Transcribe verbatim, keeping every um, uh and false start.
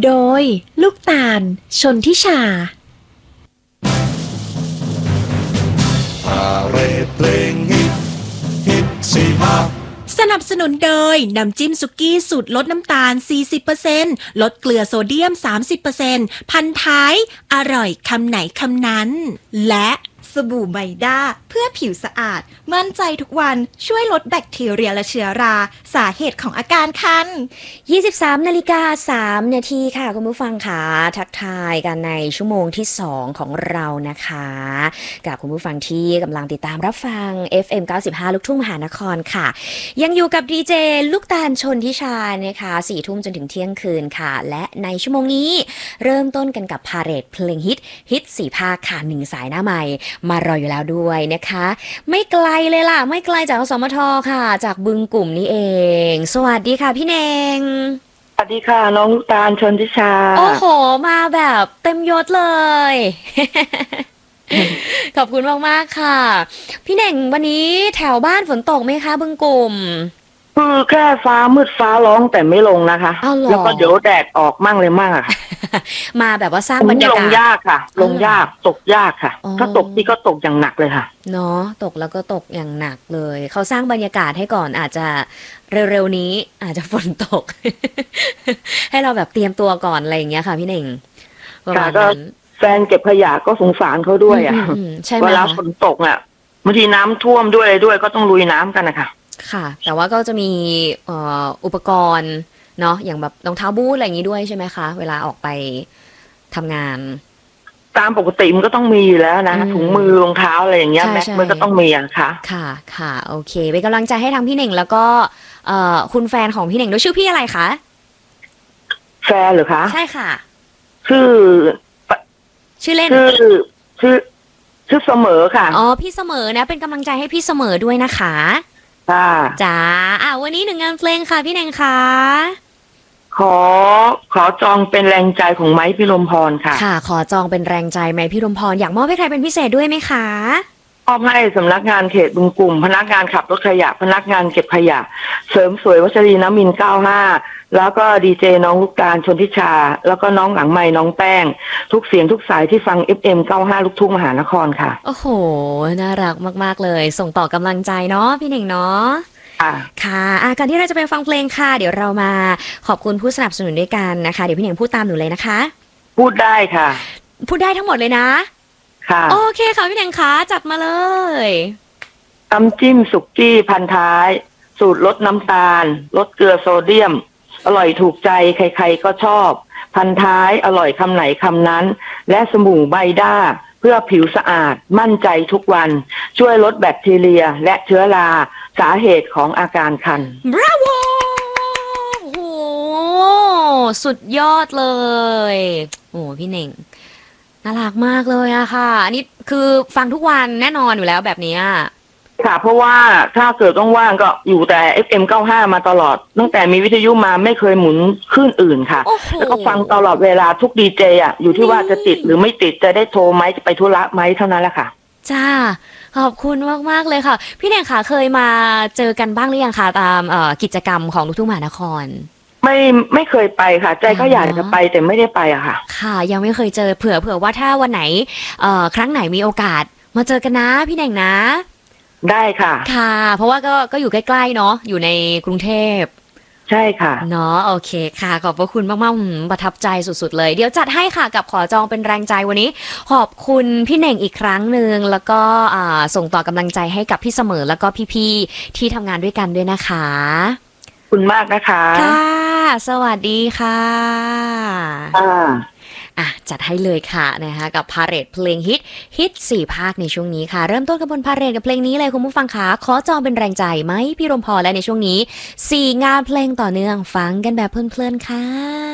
โดยลูกตาลชนทิชาพาเรดเพลงฮิตฮิตสี่ภาคสนับสนุนโดยน้ำจิ้มสุกี้สูตรลดน้ำตาล สี่สิบเปอร์เซ็นต์ ลดเกลือโซเดียม สามสิบเปอร์เซ็นต์ พันท้ายอร่อยคำไหนคำนั้นและสบู่ไมด้าเพื่อผิวสะอาดมั่นใจทุกวันช่วยลดแบคทีเรียและเชื้อราสาเหตุของอาการคันยี่สิบสามนาฬิกาสามนาทีค่ะคุณผู้ฟังค่ะทักทายกันในชั่วโมงที่สองของเรานะคะกับคุณผู้ฟังที่กำลังติดตามรับฟัง เอฟ เอ็ม เก้าสิบห้า ลูกทุ่งมหานครค่ะยังอยู่กับดีเจลูกตาลชนทิชานะคะสี่ทุ่มจนถึงเที่ยงคืนค่ะและในชั่วโมงนี้เริ่มต้นกันกับพาเหรดเพลงฮิตฮิตสี่ภาคค่ะหนึ่งสายหน้าใหม่มารออยู่แล้วด้วยนะคะไม่ไกลเลยล่ะไม่ไกลจากอสมทค่ะจากบึงกลุ่มนี่เองสวัสดีค่ะพี่เนงสวัสดีค่ะน้องลูกตาลชนทิชาโอ้โหมาแบบเต็มยศเลย ขอบคุณมากๆค่ะพี่เน่งวันนี้แถวบ้านฝนตกไหมคะบึงกลุ่มคือแค่ฟ้ามืดฟ้าร้องแต่ไม่ลงนะคะแล้วก็เดี๋ยวแดดออกมั่งเลยมั่งอะค่ะมาแบบว่าสร้างบรรยากาศลงยากค่ะลงยากตกยากค่ะถ้าตกที่ก็ตกอย่างหนักเลยค่ะเนาะตกแล้วก็ตกอย่างหนักเลยเขาสร้างบรรยากาศให้ก่อนอาจจะเร็วๆนี้อาจจะฝนตก ให้เราแบบเตรียมตัวก่อนอะไรอย่างเงี้ยค่ะพี่เน่งประมาณนั้นแฟนเก็บขยะก็สงสารเขาด้วยอ่ะเวลาฝนตกอ่ะบางทีน้ำท่วมด้วยอะไรด้วยก็ต้องลุยน้ำกันนะคะค่ะแต่ว่าก็จะมีอุปกรณ์เนาะอย่างแบบรองเท้าบูทอะไรอย่างนี้ด้วยใช่ไหมคะเวลาออกไปทำงานตามปกติมันก็ต้องมีอยู่แล้วนะถุงมือรองเท้าอะไรอย่างเงี้ยแม็กมันก็ต้องมีอะค่ะค่ะค่ะโอเคเป็นกำลังใจให้ทางพี่เน่งแล้วก็คุณแฟนของพี่เน่งด้วยชื่อพี่อะไรคะแฟนเหรอคะใช่ค่ะชื่อชื่อเล่นชื่อชื่อชื่อเสมอค่ะอ๋อพี่เสมอนะเป็นกำลังใจให้พี่เสมอด้วยนะคะค่ะจ้าอ่ะวันนี้หนึ่งงานเพลงค่ะพี่เน่งค่ะขอขอจองเป็นแรงใจของไม้พิรมพรค่ะค่ะขอจองเป็นแรงใจไม้พิรมพรอยากมอบให้ใครเป็นพิเศษด้วยไหมคะมอบให้สำนักงานเขตบึงกลุ่มพนักงานขับรถขยะพนักงานเก็บขยะเสริมสวยวัชรีน้ำมินเก้าห้าแล้วก็ดีเจน้องลูกตาลชนทิชาแล้วก็น้องหลังไม้น้องแป้งทุกเสียงทุกสายที่ฟัง เอฟ เอ็ม เก้าห้า ลูกทุ่งมหานครค่ะโอ้โหน่ารักมากๆเลยส่งต่อกำลังใจเนาะพี่เน่งเนาะค่ะอ่ะก่อนที่เราจะไปฟังเพลงค่ะเดี๋ยวเรามาขอบคุณผู้สนับสนุนด้วยกันนะคะเดี๋ยวพี่เน่งพูดตามหนูเลยนะคะพูดได้ค่ะพูดได้ทั้งหมดเลยนะค่ะโอเคค่ะพี่เน่งคะจัดมาเลยน้ำจิ้มสุกี้พันท้ายสูตรลดน้ำตาลลดเกลือโซเดียมอร่อยถูกใจใครๆก็ชอบพันท้ายอร่อยคำไหนคำนั้นและสบู่ไมด้าเพื่อผิวสะอาดมั่นใจทุกวันช่วยลดแบคทีเรียและเชื้อราสาเหตุของอาการคันบราโวโอ้โหสุดยอดเลยโอ้พี่เน่งน่ารักมากเลยอะค่ะอันนี้คือฟังทุกวันแน่นอนอยู่แล้วแบบนี้ค่ะเพราะว่าถ้าเกิดต้องว่างก็อยู่แต่ เอฟ เอ็ม เก้าห้า มาตลอดตั้งแต่มีวิทยุมาไม่เคยหมุนคลื่นอื่นค่ะแล้วก็ฟังตลอดเวลาทุกดีเจอ่ะอยู่ที่ว่าจะติดหรือไม่ติดจะได้โทรไหมจะไปธุระไหมเท่านั้นแหละค่ะจ้าขอบคุณมากๆเลยค่ะพี่เน่งค่ะเคยมาเจอกันบ้างหรือยังคะตามกิจกรรมของลูกทุ่งมหานครไม่ไม่เคยไปค่ะใจก็อยากจะไปแต่ไม่ได้ไปอะค่ะค่ะยังไม่เคยเจอเผื่อเผื่อว่าถ้าวันไหนครั้งไหนมีโอกาสมาเจอกันนะพี่เน่งนะได้ค่ะค่ะเพราะว่าก็ก็อยู่ใกล้ๆเนาะอยู่ในกรุงเทพใช่ค่ะเนาะโอเคค่ะขอบพระคุณมากๆประทับใจสุดๆเลยเดี๋ยวจัดให้ค่ะกับขอจองเป็นแรงใจวันนี้ขอบคุณพี่เน่งอีกครั้งหนึ่งแล้วก็ส่งต่อกำลังใจให้กับพี่เสมอแล้วก็พี่ๆที่ทำงานด้วยกันด้วยนะคะขอบคุณมากนะคะค่ะสวัสดีค่ะอ่าอ่ะจัดให้เลยค่ะนะคะกับพาเหรดเพลงฮิตฮิตสี่ภาคในช่วงนี้ค่ะเริ่มต้นกับบนพาเหรดกับเพลงนี้เลยคุณผู้ฟังคะขอจองเป็นแรงใจไหมพี่รมพรและในช่วงนี้สี่งานเพลงต่อเนื่องฟังกันแบบเพลินๆค่ะ